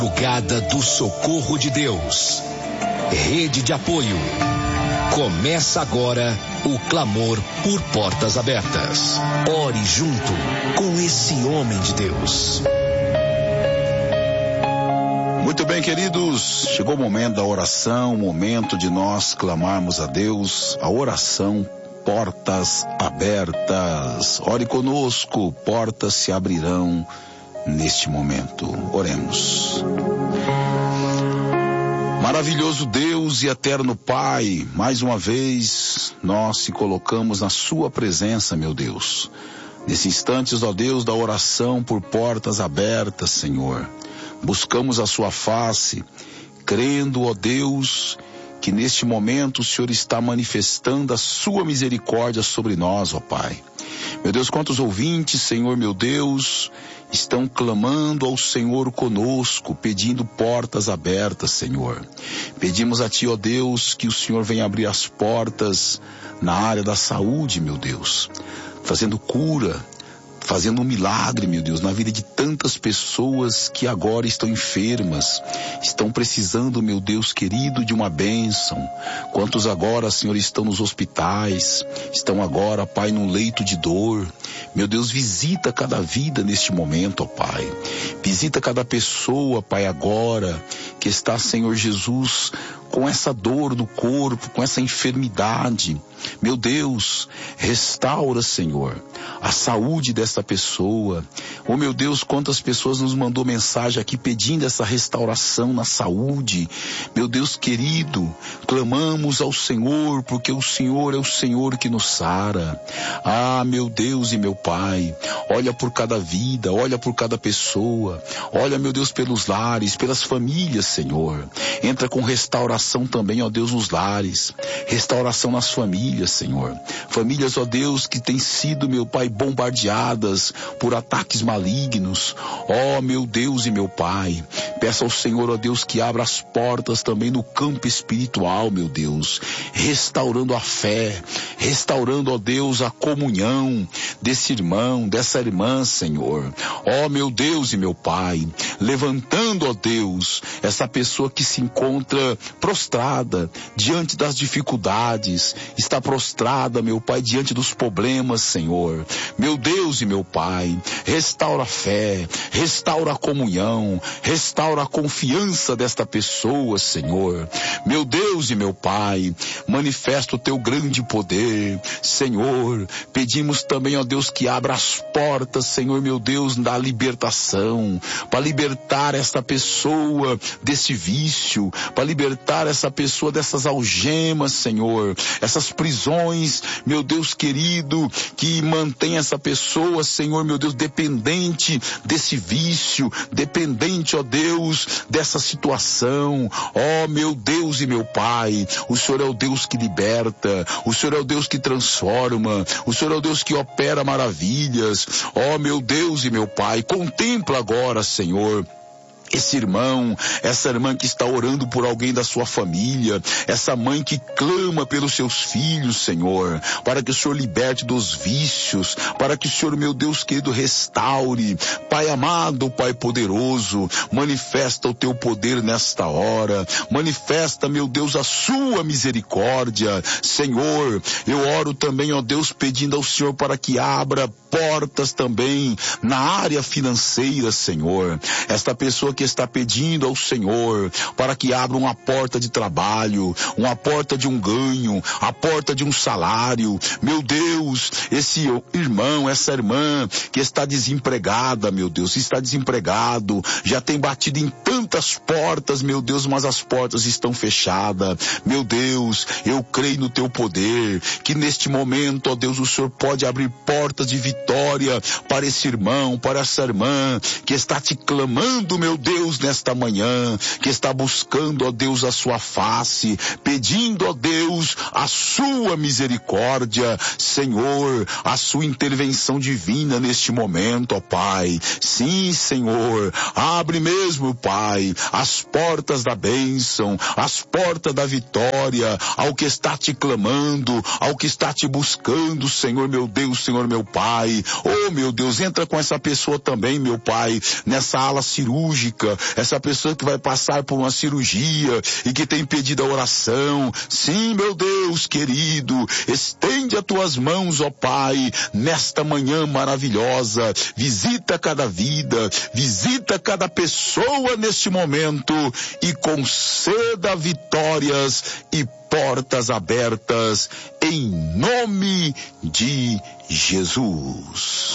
Madrugada do Socorro de Deus. Rede de apoio. Começa agora o clamor por portas abertas. Ore junto com esse homem de Deus. Muito bem, queridos, chegou o momento da oração, o momento de nós clamarmos a Deus, a oração, portas abertas. Ore conosco, portas se abrirão neste momento. Oremos. Maravilhoso Deus e eterno Pai, mais uma vez nós se colocamos na sua presença, meu Deus. Nesses instantes, ó Deus, da oração por portas abertas, Senhor. Buscamos a sua face, crendo, ó Deus, que neste momento o Senhor está manifestando a sua misericórdia sobre nós, ó Pai. Meu Deus, quantos ouvintes, Senhor, meu Deus, estão clamando ao Senhor conosco, pedindo portas abertas, Senhor. Pedimos a Ti, ó Deus, que o Senhor venha abrir as portas na área da saúde, meu Deus, fazendo cura, fazendo um milagre, meu Deus, na vida de tantas pessoas que agora estão enfermas, estão precisando, meu Deus querido, de uma bênção. Quantos agora, Senhor, estão nos hospitais, estão agora, Pai, num leito de dor. Meu Deus, visita cada vida neste momento, ó Pai. Visita cada pessoa, Pai, agora, que está, Senhor Jesus, com essa dor do corpo, com essa enfermidade. Meu Deus, restaura, Senhor, a saúde dessa pessoa. Oh, meu Deus, quantas pessoas nos mandou mensagem aqui pedindo essa restauração na saúde. Meu Deus querido, clamamos ao Senhor, porque o Senhor é o Senhor que nos sara. Ah, meu Deus e meu Pai, olha por cada vida, olha por cada pessoa, olha, meu Deus, pelos lares, pelas famílias, Senhor. Entra com restauração também, ó Deus, nos lares, restauração nas famílias, Senhor. Famílias, ó Deus, que têm sido, meu Pai, bombardeadas por ataques malignos. Ó, meu Deus e meu Pai, peça ao Senhor, ó Deus, que abra as portas também no campo espiritual, meu Deus, restaurando a fé, restaurando, ó Deus, a comunhão desse irmão, dessa irmã, Senhor. Ó, meu Deus e meu Pai, levantando, ó Deus, essa pessoa que se encontra prostrada diante das dificuldades, está prostrada, meu Pai, diante dos problemas, Senhor. Meu Deus e meu Pai, restaura a fé, restaura a comunhão, restaura a confiança desta pessoa, Senhor. Meu Deus e meu Pai, manifesta o teu grande poder, Senhor. Pedimos também, ó Deus, que abra as portas, Senhor, meu Deus, da libertação, para libertar esta pessoa desse vício, para libertar essa pessoa dessas algemas, Senhor, essas prisões, meu Deus querido, que mantém essa pessoa, Senhor, meu Deus, dependente desse vício, dependente, ó Deus, dessa situação. Ó, meu Deus e meu Pai, o Senhor é o Deus que liberta, o Senhor é o Deus que transforma, o Senhor é o Deus que opera maravilhas. Ó, meu Deus e meu Pai, contempla agora, Senhor, esse irmão, essa irmã que está orando por alguém da sua família, essa mãe que clama pelos seus filhos, Senhor, para que o Senhor liberte dos vícios, para que o Senhor, meu Deus querido, restaure. Pai amado, Pai poderoso, manifesta o teu poder nesta hora, manifesta, meu Deus, a sua misericórdia. Senhor, eu oro também, ó Deus, pedindo ao Senhor para que abra portas também na área financeira, Senhor. Esta pessoa que está pedindo ao Senhor para que abra uma porta de trabalho, uma porta de um ganho, a porta de um salário. Meu Deus, esse irmão, essa irmã que está desempregada, meu Deus, está desempregado, já tem batido em tantas portas, meu Deus, mas as portas estão fechadas. Meu Deus, eu creio no teu poder, que neste momento, ó Deus, o Senhor pode abrir portas de vitória para esse irmão, para essa irmã que está te clamando, meu Deus, nesta manhã, que está buscando, ó Deus, a sua face, pedindo, ó Deus, a sua misericórdia, Senhor, a sua intervenção divina neste momento, ó Pai. Sim, Senhor, abre mesmo, Pai, as portas da bênção, as portas da vitória, ao que está te clamando, ao que está te buscando, Senhor meu Deus, Senhor meu Pai. Oh, meu Deus, entra com essa pessoa também, meu Pai, nessa ala cirúrgica, médica, essa pessoa que vai passar por uma cirurgia e que tem pedido a oração. Sim, meu Deus querido, estende as tuas mãos, ó Pai, nesta manhã maravilhosa. Visita cada vida, visita cada pessoa neste momento e conceda vitórias e portas abertas em nome de Jesus.